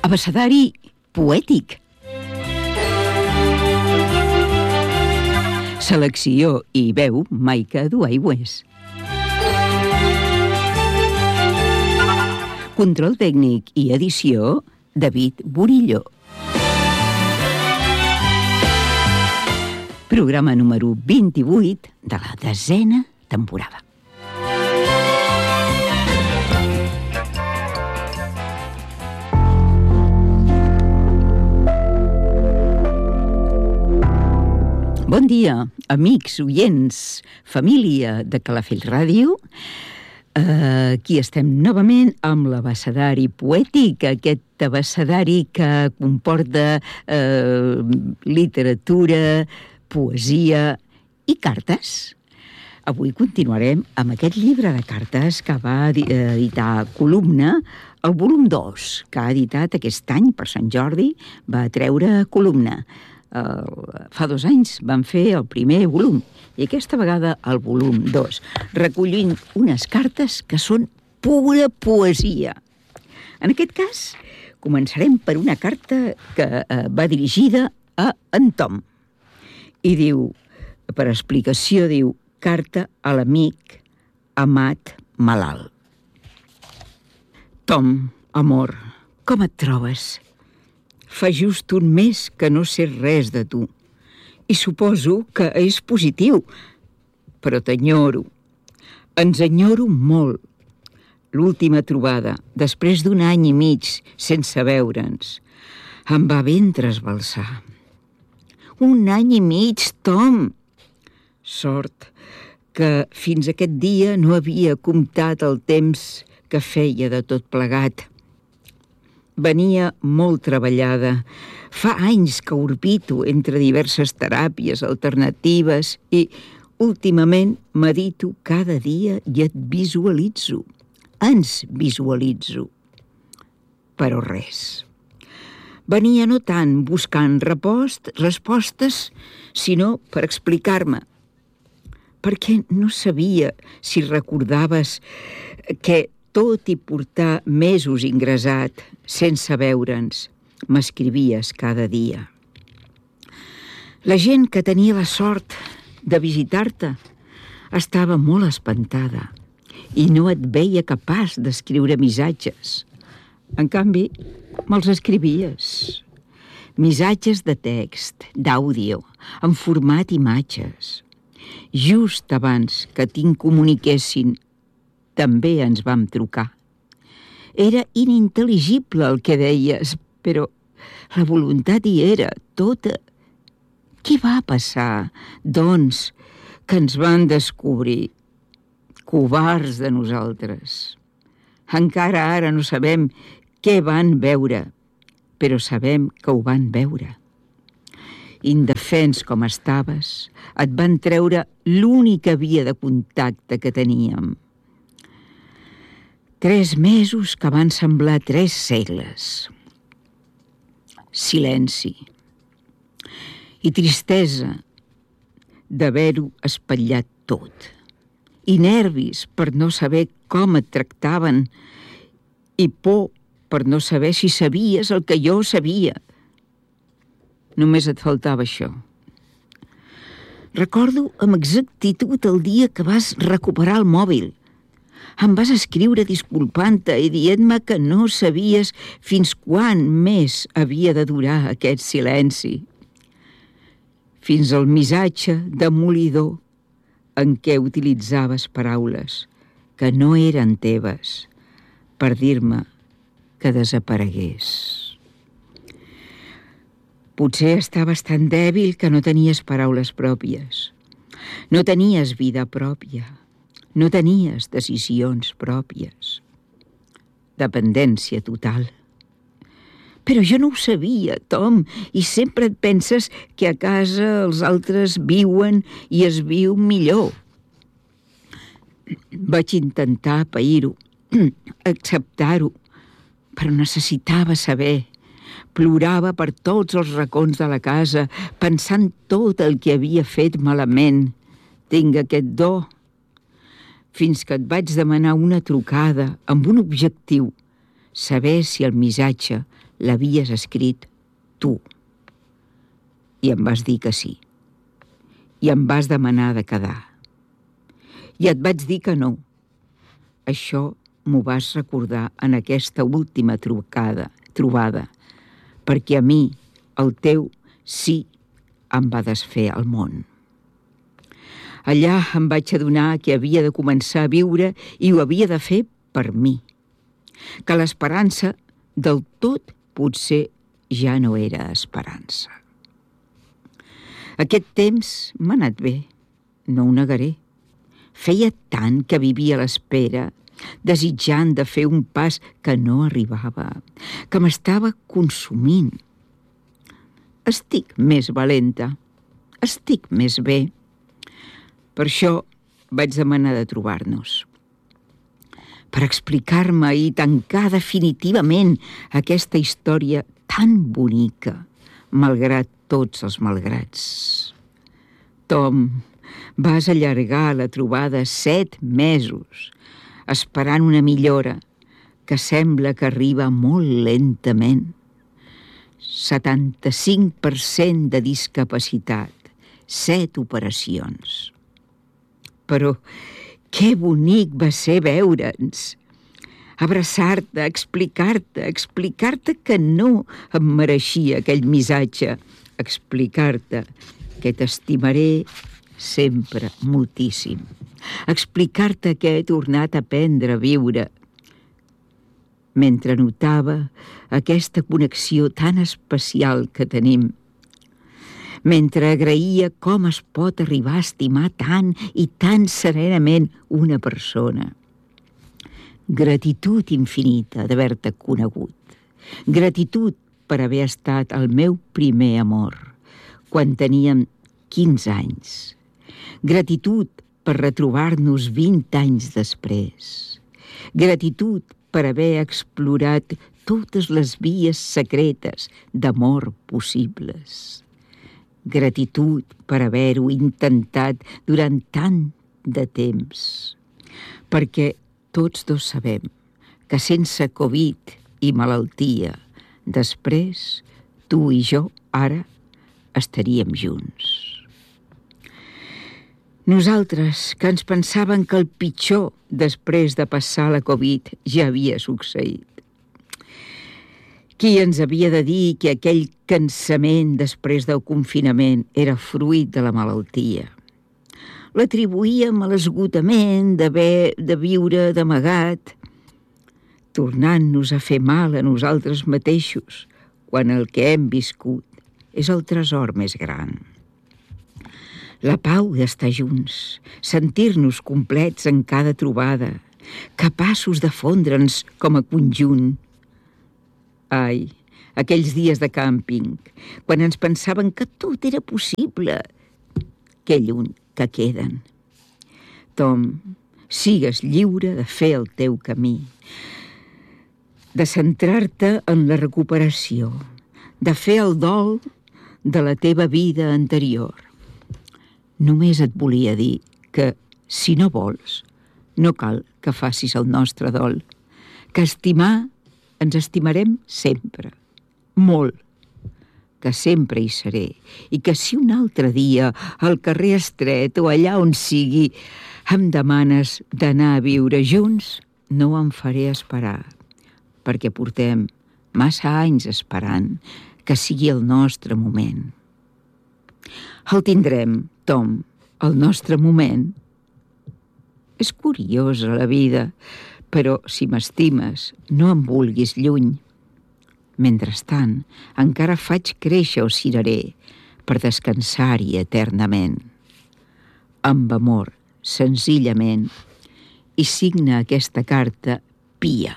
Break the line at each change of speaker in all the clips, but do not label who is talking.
Abecedari poètic. Selecció i veu Maica Duaigües. Control tècnic i edició David Burillo. Programa número 28 de la 10ª temporada. Bon dia, amics, oients, família de Calafell Ràdio. Aquí estem novament amb l'abecedari poètic, aquest abecedari que comporta literatura, poesia i cartes. Avui continuarem amb aquest llibre de cartes que va editar Columna, el volum 2, que ha editat aquest any per Sant Jordi, va treure Columna. Fa 2 anys van fer el primer volum i aquesta vegada el volum 2, recollint unes cartes que són pura poesia. En aquest cas, començarem per una carta que va dirigida a en Tom. I diu, per explicació, diu, carta a l'amic amat malalt. Tom, amor, com et trobes? Fa just un mes que no sé res de tu i suposo que és positiu, però t'enyoro. Ens enyoro molt. L'última trobada, després d'1 any i mig sense veure'ns, em va ben trasbalsar. 1 any i mig, Tom! Sort que fins aquest dia no havia comptat el temps que feia de tot plegat. Venia molt treballada. Fa anys que orbito entre diverses teràpies alternatives i últimament medito cada dia i et visualitzo. Ens visualitzo. Però res. Venia no tant buscant respostes, sinó per explicar-me. Perquè no sabia si recordaves que tot i portar mesos ingressat, sense veure'ns, m'escrivies cada dia. La gent que tenia la sort de visitar-te estava molt espantada i no et veia capaç d'escriure missatges. En canvi, me'ls escrivies. Missatges de text, d'àudio, en format imatges. Just abans que t'incomuniquessin, també ens vam trucar. Era inintel·ligible el que deies, però la voluntat hi era, tota. Què va passar, doncs, que ens van descobrir? Covards de nosaltres. Encara ara no sabem què van veure, però sabem que ho van veure. Indefens com estaves, et van treure l'única via de contacte que teníem. 3 mesos que van semblar 3 segles. Silenci. I tristesa d'haver-ho espatllat tot. I nervis per no saber com et tractaven. I por per no saber si sabies el que jo sabia. Només et faltava això. Recordo amb exactitud el dia que vas recuperar el mòbil. Em vas escriure disculpant-te i dient-me que no sabies fins quan més havia de durar aquest silenci. Fins al missatge demolidor en què utilitzaves paraules que no eren teves per dir-me que desaparegués. Potser estaves tan dèbil que no tenies paraules pròpies. No tenies vida pròpia. No tenies decisions pròpies. Dependència total. Però jo no ho sabia, Tom, i sempre et penses que a casa els altres viuen i es viu millor. Vaig intentar pair-ho, acceptar-ho, però necessitava saber. Plorava per tots els racons de la casa, pensant tot el que havia fet malament. Tinc aquest do. Fins que et vaig demanar una trucada amb un objectiu, saber si el missatge l'havies escrit tu. I em vas dir que sí. I em vas demanar de quedar. I et vaig dir que no. Això m'ho vas recordar en aquesta última trobada, perquè a mi, el teu sí, em va desfer el món. Allà em vaig adonar que havia de començar a viure i ho havia de fer per mi. Que l'esperança del tot potser ja no era esperança. Aquest temps m'ha anat bé, no ho negaré. Feia tant que vivia a l'espera, desitjant de fer un pas que no arribava, que m'estava consumint. Estic més valenta, estic més bé. Per això vaig demanar de trobar-nos. Per explicar-me i tancar definitivament aquesta història tan bonica, malgrat tots els malgrats. Tom, vas allargar la trobada 7 mesos, esperant una millora que sembla que arriba molt lentament. 75% de discapacitat, 7 operacions. Però que bonic va ser veure'ns. Abraçar-te, explicar-te que no em mereixia aquell missatge, explicar-te que t'estimaré sempre moltíssim, explicar-te que he tornat a aprendre a viure, mentre notava aquesta connexió tan especial que tenim, mentre agraïa com es pot arribar a estimar tant i tan serenament una persona. Gratitud infinita d'haver-te conegut. Gratitud per haver estat el meu primer amor, quan teníem 15 anys. Gratitud per retrobar-nos 20 anys després. Gratitud per haver explorat totes les vies secretes d'amor possibles. Gratitud per haver-ho intentat durant tant de temps, perquè tots dos sabem que sense Covid i malaltia, després, tu i jo, ara, estaríem junts. Nosaltres, que ens pensaven que el pitjor després de passar la Covid ja havia succeït. Qui ens havia de dir que aquell cansament després del confinament era fruit de la malaltia? L'atribuïem a l'esgotament de viure d'amagat, tornant-nos a fer mal a nosaltres mateixos, quan el que hem viscut és el tresor més gran. La pau d'estar junts, sentir-nos complets en cada trobada, capaços de fondre'ns com a conjunt. Ai, aquells dies de càmping, quan ens pensaven que tot era possible, que lluny que queden. Tom, sigues lliure de fer el teu camí, de centrar-te en la recuperació, de fer el dol de la teva vida anterior. Només et volia dir que, si no vols, no cal que facis el nostre dol, que estimar ens estimarem sempre, molt, que sempre hi seré, i que si un altre dia al carrer estret o allà on sigui em demanes d'anar a viure junts, no em faré esperar, perquè portem massa anys esperant que sigui el nostre moment. El tindrem, Tom, el nostre moment. És curiosa la vida, però si m'estimes, no em vulguis lluny. Mentrestant, encara faig créixer o cireré per descansar-hi eternament. Amb amor, senzillament, i signa aquesta carta Pia.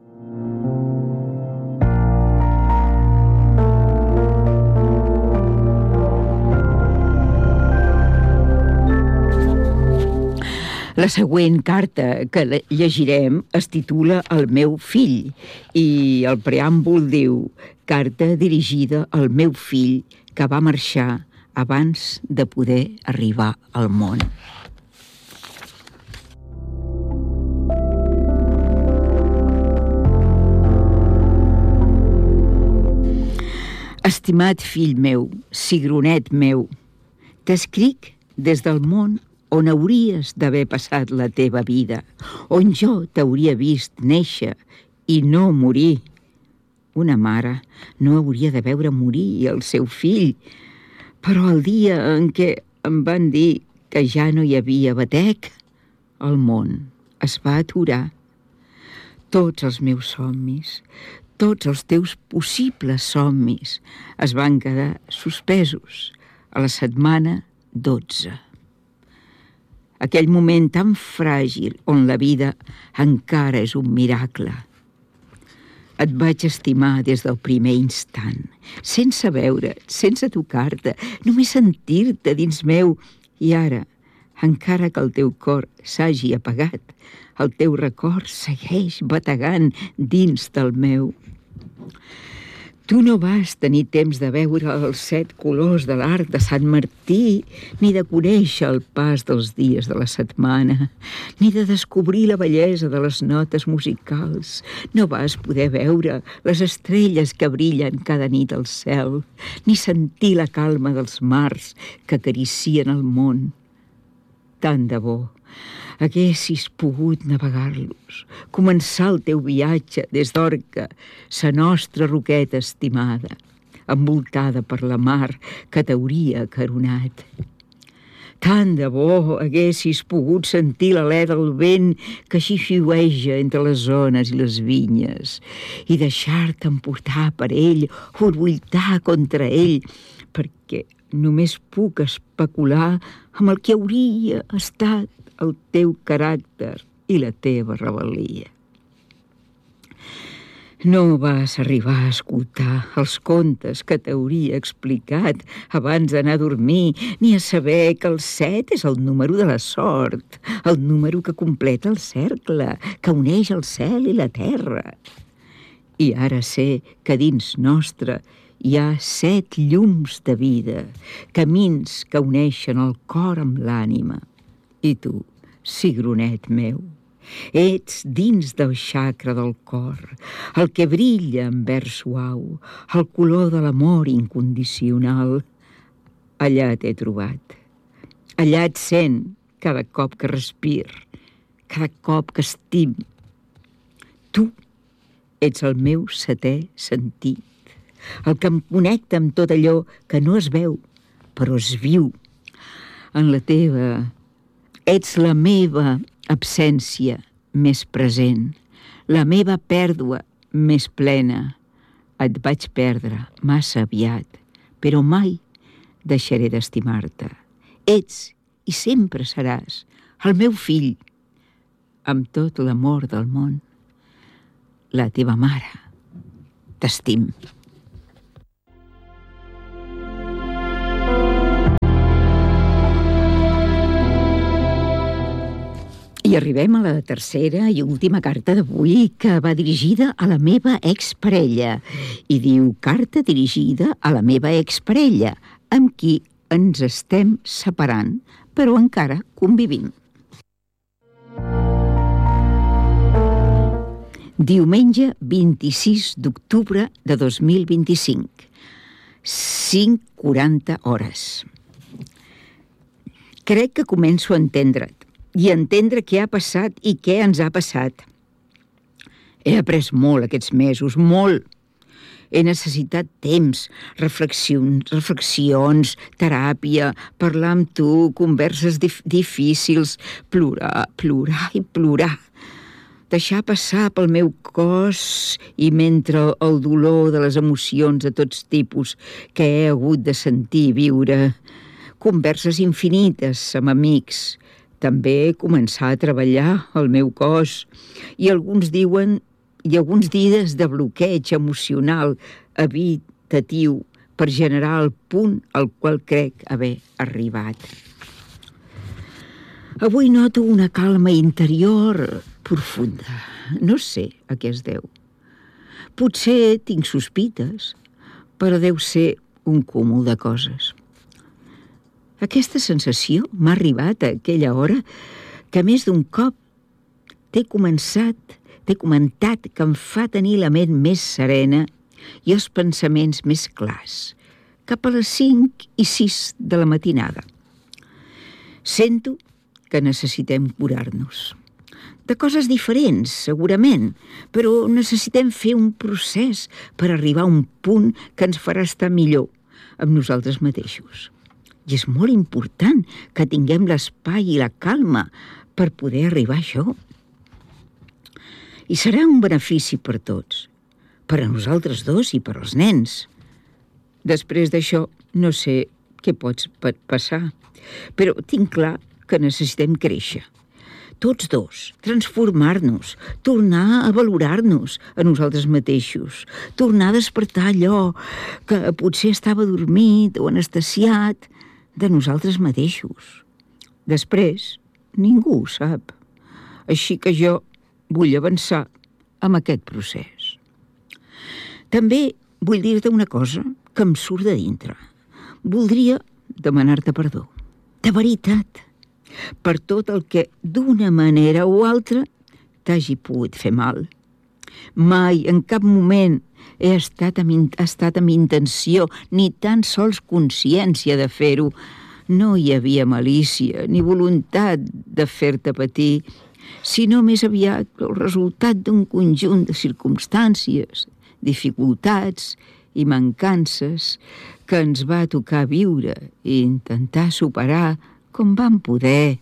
La següent carta que llegirem es titula El meu fill i el preàmbul diu carta dirigida al meu fill que va marxar abans de poder arribar al món. Estimat fill meu, cigronet meu, t'escric des del món on hauries d'haver passat la teva vida, on jo t'hauria vist néixer i no morir. Una mare no hauria de veure morir el seu fill, però el dia en què em van dir que ja no hi havia batec, el món es va aturar. Tots els meus somnis, tots els teus possibles somnis es van quedar suspesos a la setmana 12. Aquell moment tan fràgil on la vida encara és un miracle. Et vaig estimar des del primer instant, sense veure't, sense tocar-te, només sentir-te dins meu. I ara, encara que el teu cor s'hagi apagat, el teu record segueix bategant dins del meu. Tu no vas tenir temps de veure els 7 colors de l'arc de Sant Martí, ni de conèixer el pas dels dies de la setmana, ni de descobrir la bellesa de les notes musicals. No vas poder veure les estrelles que brillen cada nit al cel, ni sentir la calma dels mars que acaricien el món. Tant de bo haguessis pogut navegar-los, començar el teu viatge des d'Orca, sa nostra roqueta estimada, envoltada per la mar que t'hauria acaronat. Tant de bo haguessis pogut sentir l'alè del vent que xiuxiueja entre les zones i les vinyes i deixar-te emportar per ell o lluitar contra ell, perquè només puc especular amb el que hauria estat el teu caràcter i la teva rebel·lia. No vas arribar a escoltar els contes que t'hauria explicat abans d'anar a dormir, ni a saber que el 7 és el número de la sort, el número que completa el cercle, que uneix el cel i la terra. I ara sé que dins nostre hi ha 7 llums de vida, camins que uneixen el cor amb l'ànima. I tu, cigronet meu, ets dins del xacra del cor, el que brilla en vers suau, el color de l'amor incondicional. Allà t'he trobat. Allà et sent cada cop que respir, cada cop que estim. Tu ets el meu 7è sentit, el que em connecta amb tot allò que no es veu, però es viu. En la teva ets la meva absència més present, la meva pèrdua més plena. Et vaig perdre massa aviat, però mai deixaré d'estimar-te. Ets i sempre seràs el meu fill, amb tot l'amor del món. La teva mare t'estim. I arribem a la tercera i última carta d'avui, que va dirigida a la meva exparella. I diu: carta dirigida a la meva exparella, amb qui ens estem separant, però encara convivim. Diumenge 26 d'octubre de 2025, 5:40 hores. Crec que començo a entendre't i entendre què ha passat i què ens ha passat. He après molt aquests mesos, molt. He necessitat temps, reflexions, teràpia, parlar amb tu, converses difícils, plorar i plorar. Deixar passar pel meu cos i mentre el dolor de les emocions de tots tipus que he hagut de sentir i viure. Converses infinites amb amics. També començar a treballar el meu cos i alguns dies de bloqueig emocional evitatiu per generar el punt al qual crec haver arribat. Avui noto una calma interior profunda. No sé a què es deu. Potser tinc sospites, però deu ser un cúmul de coses. Aquesta sensació m'ha arribat a aquella hora que més d'un cop t'he comentat que em fa tenir la ment més serena i els pensaments més clars, cap a les 5 i 6 de la matinada. Sento que necessitem curar-nos. De coses diferents, segurament, però necessitem fer un procés per arribar a un punt que ens farà estar millor amb nosaltres mateixos. I és molt important que tinguem l'espai i la calma per poder arribar a això. I serà un benefici per tots, per a nosaltres dos i per als nens. Després d'això, no sé què pot passar, però tinc clar que necessitem créixer. Tots dos, transformar-nos, tornar a valorar-nos a nosaltres mateixos, tornar a despertar allò que potser estava dormit o anestesiat de nosaltres mateixos. Després, ningú ho sap. Així que jo vull avançar amb aquest procés. També vull dir-te una cosa que em surt de dintre. Voldria demanar-te perdó, de veritat, per tot el que d'una manera o altra t'hagi pogut fer mal. Mai, en cap moment, he estat amb intenció ni tan sols consciència de fer-ho. No hi havia malícia ni voluntat de fer-te patir, sinó més aviat el resultat d'un conjunt de circumstàncies, dificultats i mancances que ens va tocar viure i intentar superar com vam poder.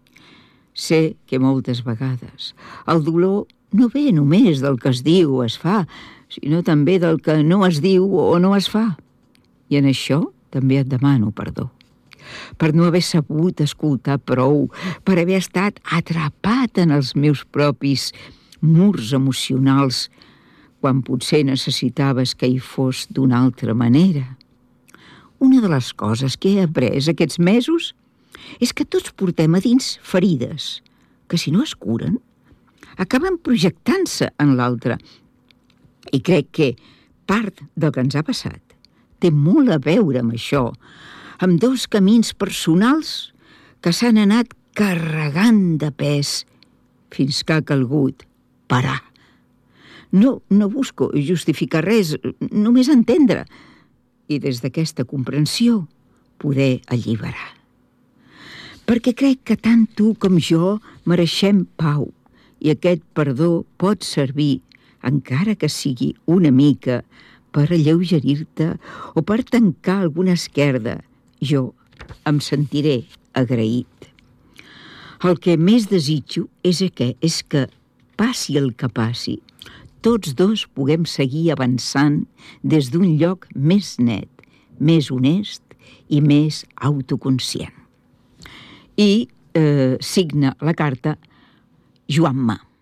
Sé que moltes vegades el dolor no ve només del que es diu o es fa, sinó també del que no es diu o no es fa. I en això també et demano perdó. Per no haver sabut escoltar prou, per haver estat atrapat en els meus propis murs emocionals, quan potser necessitaves que hi fos d'una altra manera. Una de les coses que he après aquests mesos és que tots portem a dins ferides, que si no es curen, acaben projectant-se en l'altre. I crec que part del que ens ha passat té molt a veure amb això, amb dos camins personals que s'han anat carregant de pes fins que ha calgut parar. No busco justificar res, només entendre, i des d'aquesta comprensió poder alliberar. Perquè crec que tant tu com jo mereixem pau i aquest perdó pot servir, encara que sigui una mica, per alleugerir-te o per tancar alguna esquerda. Jo em sentiré agraït. El que més desitjo és que passi el que passi, tots dos puguem seguir avançant des d'un lloc més net, més honest i més autoconscient. I signa la carta Joan Ma.